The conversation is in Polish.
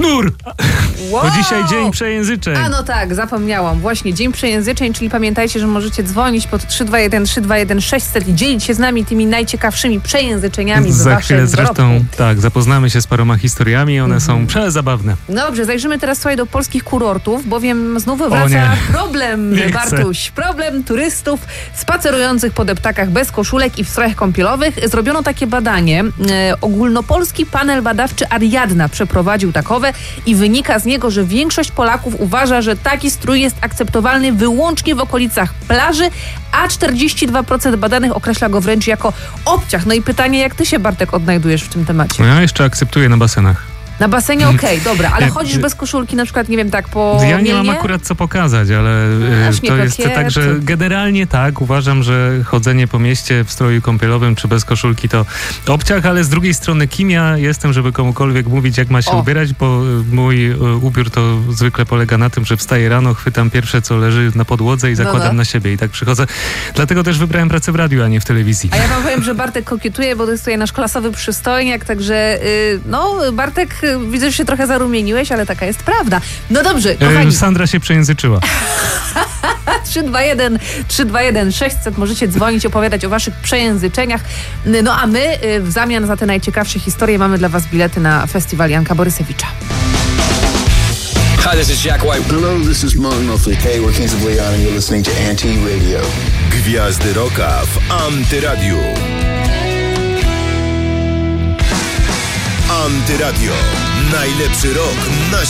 Kur! Wow. Bo dzisiaj dzień przejęzyczeń. A no tak, zapomniałam. Właśnie dzień przejęzyczeń, czyli pamiętajcie, że możecie dzwonić pod 321 321 600 i dzielić się z nami tymi najciekawszymi przejęzyczeniami z Za waszych chwilę zresztą dorobków. tak, zapoznamy się z paroma historiami, one są przezabawne. No dobrze, zajrzymy teraz słuchaj do polskich kurortów, bowiem znów nie. wraca problem, Nie chcę. Bartuś. Problem turystów spacerujących po deptakach bez koszulek i w strojach kąpielowych. Zrobiono takie badanie. Ogólnopolski panel badawczy Ariadna przeprowadził takowe i wynika z niego, że większość Polaków uważa, że taki strój jest akceptowalny wyłącznie w okolicach plaży, a 42% badanych określa go wręcz jako obciach. No i pytanie, jak ty się, Bartek, odnajdujesz w tym temacie? No ja jeszcze akceptuję na basenach. Na basenie okej, dobra, ale Jak- chodzisz bez koszulki, na przykład, nie wiem, tak po Ja nie Mielnie? mam akurat co pokazać, ale Aż nie to jest kokiety. tak, że generalnie tak, uważam, że chodzenie po mieście w stroju kąpielowym czy bez koszulki to obciach, ale z drugiej strony kim ja jestem, żeby komukolwiek mówić, jak ma się ubierać, bo mój ubiór to zwykle polega na tym, że wstaję rano, chwytam pierwsze, co leży na podłodze i zakładam na siebie i tak przychodzę. Dlatego też wybrałem pracę w radiu, a nie w telewizji. A ja wam powiem, że Bartek kokietuje, bo to jest tutaj nasz klasowy przystojniak, także Bartek, widzę, że się trochę zarumieniłeś, ale taka jest prawda. No dobrze, kochani. Sandra się przejęzyczyła. 321 600 możecie dzwonić, opowiadać o waszych przejęzyczeniach. No a my w zamian za te najciekawsze historie mamy dla was bilety na festiwal Janka Borysewicza. Hi, this is Jack White. Hello, this is Martin Knopfler. Hey, we're Kings of Leon and you're listening to Anti-Radio. Gwiazdy Rocka w Antyradiu. Antyradio. Najlepszy rok na